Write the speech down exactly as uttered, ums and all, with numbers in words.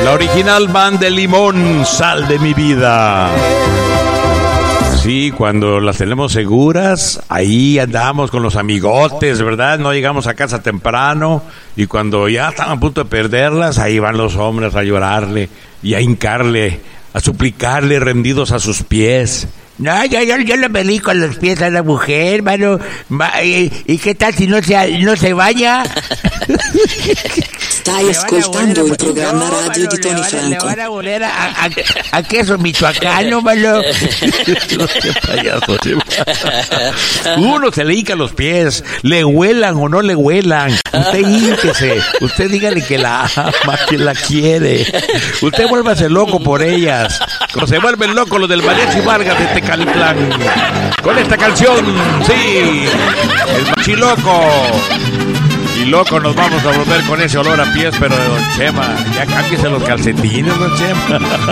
La original Van de Limón, Sal de mi vida. Sí, cuando las tenemos seguras, ahí andamos con los amigotes, ¿verdad? No llegamos a casa temprano y cuando ya están a punto de perderlas, ahí van los hombres a llorarle y a hincarle, a suplicarle rendidos a sus pies. No, yo, yo, yo le pedí con los pies a la mujer, mano. Ma, y, ¿Y qué tal si no se, no se baña? Stai ascoltando il programma radio di Tony Franco. Le van a volver a, a, a queso michoacano, mano. Uno se le hinca los pies, le huelan o no le huelan. Usted hínquese, usted dígale que la ama, que la quiere. Usted vuélvase loco por ellas, como se vuelven locos los del Mariachi Vargas de Tecalitlán. Con esta canción, sí, el machiloco. Y loco nos vamos a volver con ese olor a pies, pero de Don Chema, ya cámbiese los calcetines, Don Chema.